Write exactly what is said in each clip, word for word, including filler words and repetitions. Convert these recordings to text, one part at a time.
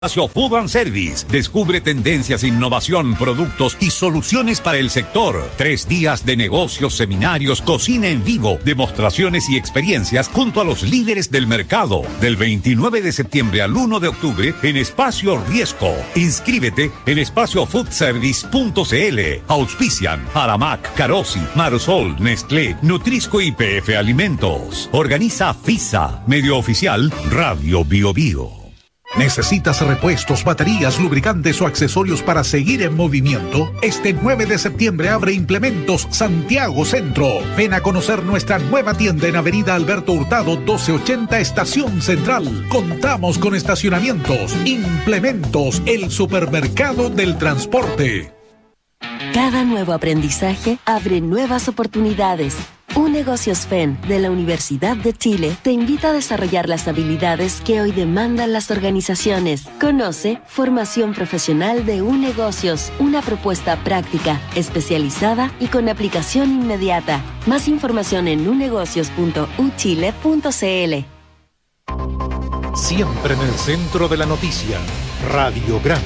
Espacio Food and Service. Descubre tendencias, innovación, productos y soluciones para el sector. Tres días de negocios, seminarios, cocina en vivo, demostraciones y experiencias junto a los líderes del mercado. Del veintinueve de septiembre al uno de octubre en Espacio Riesco. Inscríbete en espacio food service punto c l. Auspician Aramac, Carosi, Marsol, Nestlé, Nutrisco y P F Alimentos. Organiza FISA. Medio oficial Radio Bio Bio. ¿Necesitas repuestos, baterías, lubricantes o accesorios para seguir en movimiento? Este nueve de septiembre abre Implementos Santiago Centro. Ven a conocer nuestra nueva tienda en Avenida Alberto Hurtado doce ochenta Estación Central. Contamos con estacionamientos. Implementos, el supermercado del transporte. Cada nuevo aprendizaje abre nuevas oportunidades. UNegocios F E N de la Universidad de Chile te invita a desarrollar las habilidades que hoy demandan las organizaciones. Conoce Formación Profesional de UNegocios, una propuesta práctica, especializada y con aplicación inmediata. Más información en unegocios punto u chile punto c l. Siempre en el centro de la noticia, Radiograma.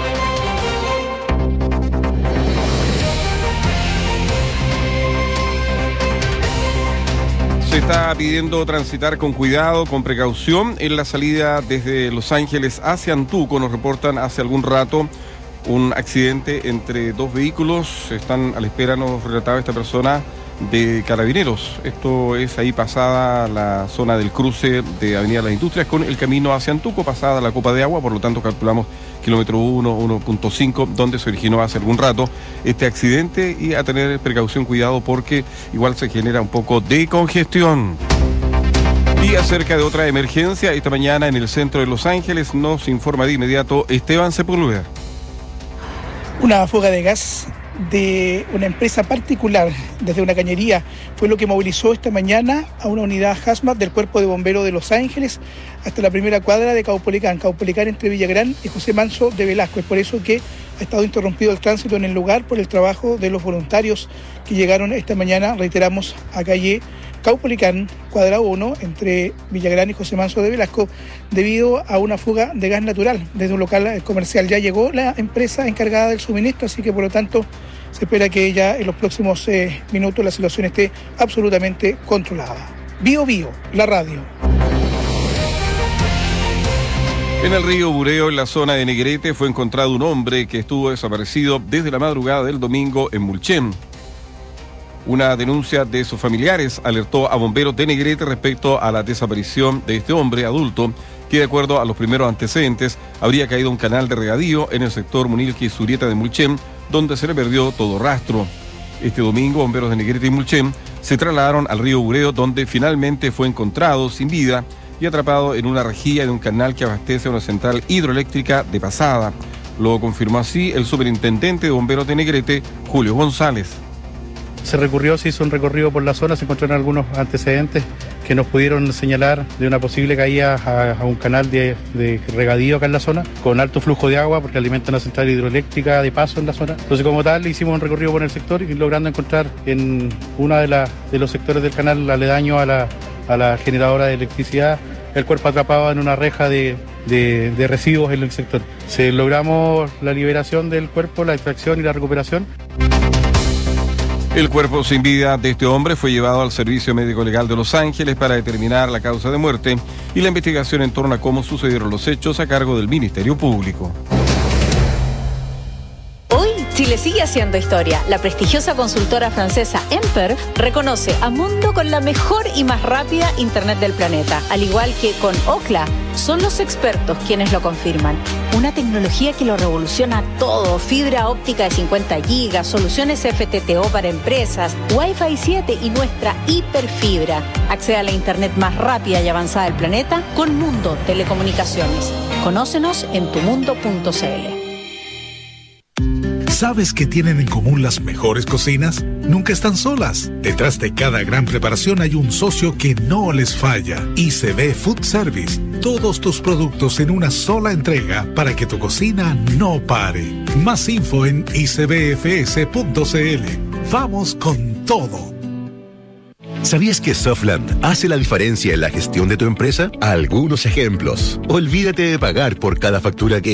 Se está pidiendo transitar con cuidado, con precaución en la salida desde Los Ángeles hacia Antuco. Nos reportan hace algún rato un accidente entre dos vehículos. Están a la espera, nos relataba esta persona, de Carabineros. Esto es ahí pasada la zona del cruce de Avenida Las Industrias con el camino hacia Antuco, pasada la Copa de Agua, por lo tanto calculamos kilómetro uno, uno punto cinco, donde se originó hace algún rato este accidente, y a tener precaución, cuidado, porque igual se genera un poco de congestión. Y acerca de otra emergencia, esta mañana en el centro de Los Ángeles nos informa de inmediato Esteban Sepúlveda. Una fuga de gas de una empresa particular desde una cañería fue lo que movilizó esta mañana a una unidad Hazmat del Cuerpo de Bomberos de Los Ángeles hasta la primera cuadra de Caupolicán, Caupolicán entre Villagrán y José Manso de Velasco. Es por eso que ha estado interrumpido el tránsito en el lugar por el trabajo de los voluntarios que llegaron esta mañana, reiteramos, a calle Caupolicán, cuadra uno, entre Villagrán y José Manso de Velasco, debido a una fuga de gas natural desde un local comercial. Ya llegó la empresa encargada del suministro, así que por lo tanto se espera que ya en los próximos eh, minutos la situación esté absolutamente controlada. Bio Bio, la radio. En el río Bureo, en la zona de Negrete, fue encontrado un hombre que estuvo desaparecido desde la madrugada del domingo en Mulchen. Una denuncia de sus familiares alertó a bomberos de Negrete respecto a la desaparición de este hombre adulto, que de acuerdo a los primeros antecedentes habría caído un canal de regadío en el sector Munilqui y Surieta de Mulchen, donde se le perdió todo rastro. Este domingo, bomberos de Negrete y Mulchen se trasladaron al río Bureo, donde finalmente fue encontrado sin vida y atrapado en una rejilla de un canal que abastece a una central hidroeléctrica de Pasada. Lo confirmó así el superintendente de bomberos de Negrete, Julio González. Se recurrió, se hizo un recorrido por la zona, se encontraron algunos antecedentes que nos pudieron señalar de una posible caída a, a un canal de, de regadío acá en la zona, con alto flujo de agua porque alimenta una central hidroeléctrica de paso en la zona. Entonces, como tal, hicimos un recorrido por el sector y logrando encontrar en uno de, la, de los sectores del canal aledaño a la, a la generadora de electricidad el cuerpo atrapado en una reja de, de, de residuos en el sector. Se logramos la liberación del cuerpo, la extracción y la recuperación. El cuerpo sin vida de este hombre fue llevado al Servicio Médico Legal de Los Ángeles para determinar la causa de muerte y la investigación en torno a cómo sucedieron los hechos a cargo del Ministerio Público. Hoy, Chile sigue haciendo historia. La prestigiosa consultora francesa Emper reconoce a Mundo con la mejor y más rápida Internet del planeta. Al igual que con Ookla, son los expertos quienes lo confirman. Una tecnología que lo revoluciona todo. Fibra óptica de cincuenta gigas, soluciones F T T O para empresas, Wi-Fi siete y nuestra hiperfibra. Accede a la Internet más rápida y avanzada del planeta con Mundo Telecomunicaciones. Conócenos en tu mundo punto c l. ¿Sabes qué tienen en común las mejores cocinas? Nunca están solas. Detrás de cada gran preparación hay un socio que no les falla. I C B Food Service. Todos tus productos en una sola entrega para que tu cocina no pare. Más info en i c b f s punto c l. Vamos con todo. ¿Sabías que Softland hace la diferencia en la gestión de tu empresa? Algunos ejemplos. Olvídate de pagar por cada factura que